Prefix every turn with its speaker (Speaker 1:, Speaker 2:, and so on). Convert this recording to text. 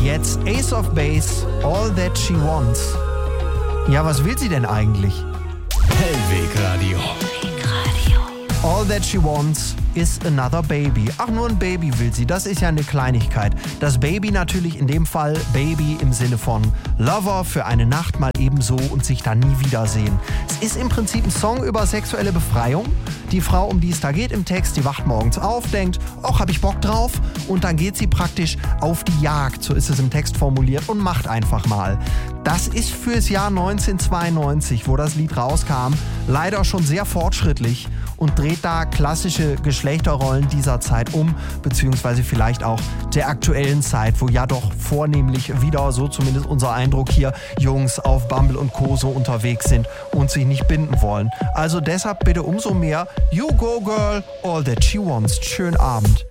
Speaker 1: Jetzt Ace of Base, All That She Wants. Ja, was will sie denn eigentlich?
Speaker 2: Hellweg Radio.
Speaker 1: All That She Wants is Another Baby. Ach, nur ein Baby will sie, das ist ja eine Kleinigkeit. Das Baby natürlich in dem Fall Baby im Sinne von Lover für eine Nacht mal ebenso und sich dann nie wiedersehen. Es ist im Prinzip ein Song über sexuelle Befreiung. Die Frau, um die es da geht im Text, die wacht morgens auf, denkt, ach, hab ich Bock drauf? Und dann geht sie praktisch auf die Jagd, so ist es im Text formuliert, und macht einfach mal. Das ist fürs Jahr 1992, wo das Lied rauskam, leider schon sehr fortschrittlich und dreht da klassische Geschlechterrollen dieser Zeit um, beziehungsweise vielleicht auch der aktuellen Zeit, wo ja doch vornehmlich wieder, so zumindest unser Eindruck hier, Jungs auf Bumble und Co. so unterwegs sind und sich nicht binden wollen. Also deshalb bitte umso mehr You Go Girl, All That She Wants. Schönen Abend.